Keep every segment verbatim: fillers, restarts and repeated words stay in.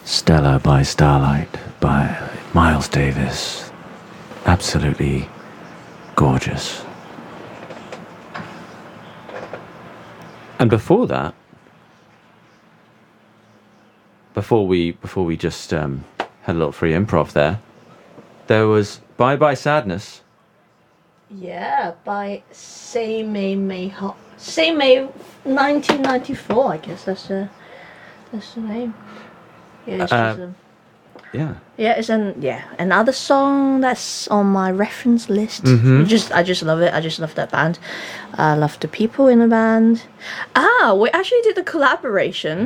Stella by Starlight by Miles Davis. Absolutely gorgeous. And before that, before we before we just um, had a little free improv there, there was Bye Bye Sadness. Yeah, by Say May May Hot. Say May nineteen ninety-four, I guess that's the that's the name. Yeah, it's Uh, just a, Yeah. yeah, it's an yeah another song that's on my reference list. Mhm. Just I just love it. I just love that band. I love the people in the band. Ah, we actually did a collaboration.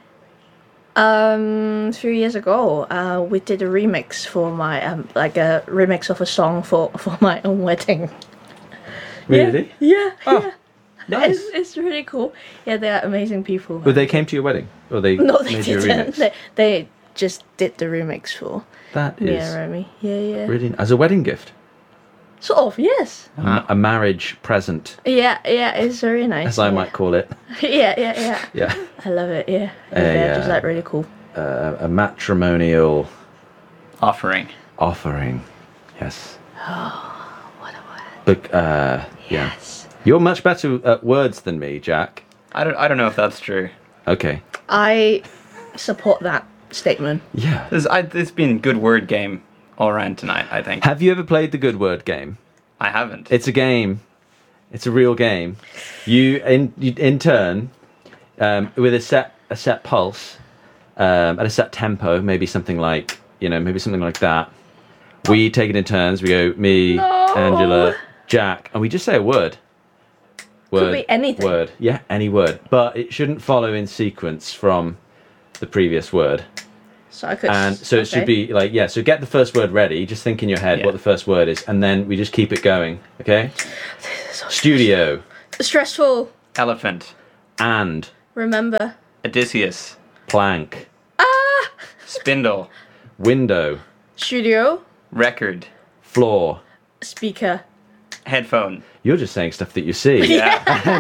Um, a few years ago, uh, we did a remix for my um, like a remix of a song for for my own wedding. Really? Yeah, Oh, yeah. nice. It's, it's really cool. Yeah, they are amazing people. But they came to your wedding, or they no, they made you a didn't. remix. They, they just did the remix for That me is and Remy. Yeah, yeah. really as a wedding gift, Sort of, yes. a ma- a marriage present, Yeah, yeah. It's very nice. as I yeah. might call it. yeah, yeah, yeah. Yeah, I love it. Yeah, Uh, they're just yeah. like really cool. uh, a matrimonial Offering. offering. Yes, What a word. but uh, yeah, Yes. you're much better at words than me, Jack. I don't. I don't know if that's true. Okay. I support that statement. Yeah. This, I, this has been a good word game all around tonight. I think. Have you ever played the good word game? I haven't. It's a game. It's a real game. You in you, in turn, um, with a set a set pulse, um, at a set tempo, maybe something like you know, maybe something like that. We take it in turns. We go me, No. Angela, Jack, and we just say a word. Word. be anything. Word. Yeah, any word, but it shouldn't follow in sequence from the previous word. So I could. And so it should okay. be like, yeah, so get the first word ready. Just think in your head Yeah. what the first word is, and then we just keep it going, okay? So Studio, stressful. Elephant. and, Remember. Odysseus. plank, Ah. Spindle. window, Studio. Record. floor. Speaker. Headphone. You're just saying stuff that you see. Yeah.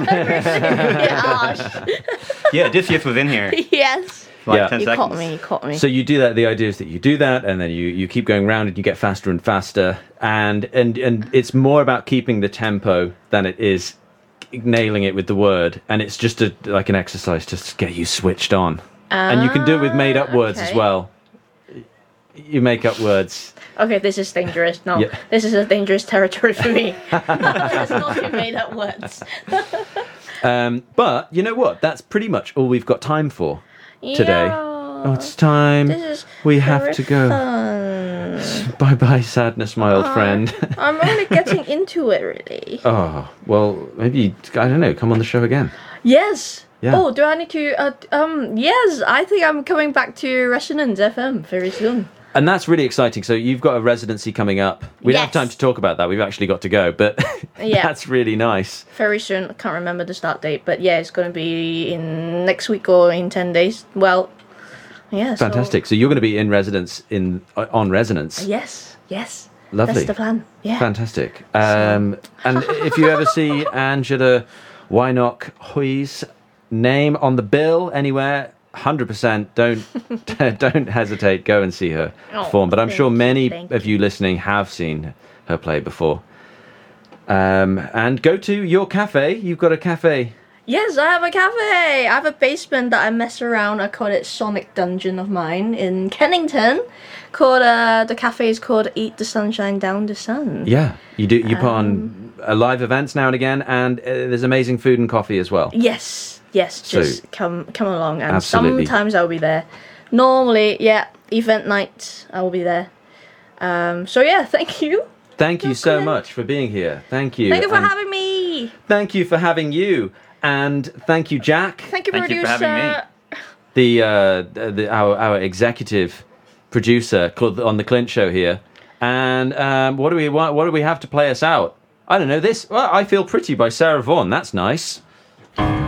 Yeah. Yeah. Odysseus was in here. Yes. For like Yeah. ten You seconds. caught me. You caught me. So you do that. The idea is that you do that, and then you, you keep going round, and you get faster and faster, and and and it's more about keeping the tempo than it is nailing it with the word, and it's just a, like an exercise to get you switched on. And you can do it with made up words as okay. well. You make up words. Okay, this is dangerous. No, Yeah. this is a dangerous territory for me. It's not too made up words. Um, but you know what? That's pretty much all we've got time for today. Yeah. Oh, it's time. This is We have very to go. fun. Bye bye, sadness, my old friend. I'm only getting into it, really. Oh, well, maybe, I don't know, come on the show again. Yes. Yeah. Oh, do I need to? Uh, um. Yes, I think I'm coming back to Resonance F M very soon. And that's really exciting. So you've got a residency coming up. We don't have Yes. time to talk about that. We've actually got to go, but Yeah. that's really nice. Very soon. I can't remember the start date, but yeah, it's going to be in next week or in ten days. Well, yeah. so- Fantastic. So you're going to be in residence in uh, on Resonance. yes. Yes. Lovely. That's the plan. Yeah. Fantastic. Um, and if you ever see Angela Wynock Hoy's name on the bill anywhere, one hundred percent don't don't hesitate. Go and see her Oh, perform. But I'm thank sure you, many thank of you listening have seen her play before. Um, and go to your cafe. You've got a cafe. Yes, I have a cafe. I have a basement that I mess around. I call it Sonic Dungeon of mine in Kennington. Called uh, the cafe is called Eat the Sunshine Down the Sun. Yeah, you do. You put Um, on uh, live events now and again, and uh, there's amazing food and coffee as well. Yes, yes. So- Just come come along, and Absolutely. sometimes I'll be there. Normally, yeah, event night I will be there. Um, so yeah, thank you. Thank you so Okay. much for being here. Thank you. Thank you for And having me. Thank you for having you, and thank you, Jack. Thank you, Thank you producer. for having me. the uh, the our our executive producer Cl- on the Clint Show here. And um, what do we want? What do we have to play us out? I don't know this. Well, I Feel Pretty by Sarah Vaughan. That's nice.